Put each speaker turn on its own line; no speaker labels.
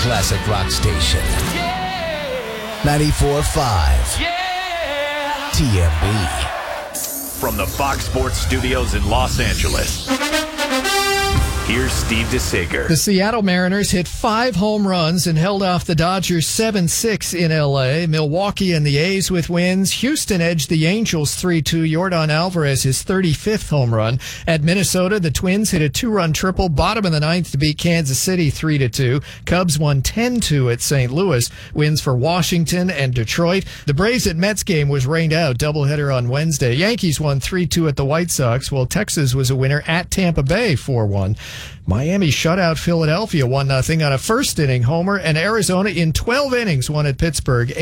classic rock station. 94.5 TMB.
From the Fox Sports Studios in Los Angeles, here's Steve DeSager.
The Seattle Mariners hit 5 home runs and held off the Dodgers 7-6 in L.A. Milwaukee and the A's with wins. Houston edged the Angels 3-2. Yordan Alvarez his 35th home run. At Minnesota, the Twins hit a 2-run triple, bottom of the ninth, to beat Kansas City 3-2. Cubs won 10-2 at St. Louis. Wins for Washington and Detroit. The Braves at Mets game was rained out. Doubleheader on Wednesday. Yankees won 3-2 at the White Sox, while Texas was a winner at Tampa Bay 4-1. Miami shut out Philadelphia 1-0 on a first-inning homer, and Arizona in 12 innings won at Pittsburgh